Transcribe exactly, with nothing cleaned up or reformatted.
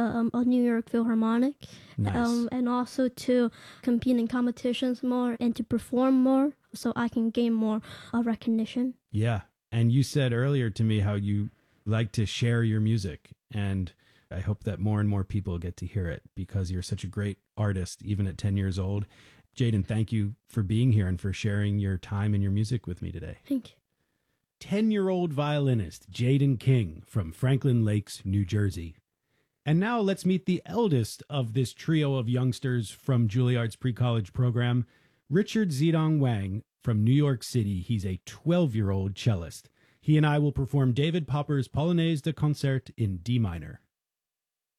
um, a New York Philharmonic, Nice. um, and also to compete in competitions more and to perform more so I can gain more uh, recognition. Yeah. And you said earlier to me how you like to share your music, and I hope that more and more people get to hear it because you're such a great artist, even at ten years old. Jaden, thank you for being here and for sharing your time and your music with me today. Thank you. ten-year-old violinist Jaden King from Franklin Lakes, New Jersey. And now let's meet the eldest of this trio of youngsters from Juilliard's pre-college program, Richard Zedong Wang from New York City. He's a twelve-year-old cellist. He and I will perform David Popper's Polonaise de Concert in D minor.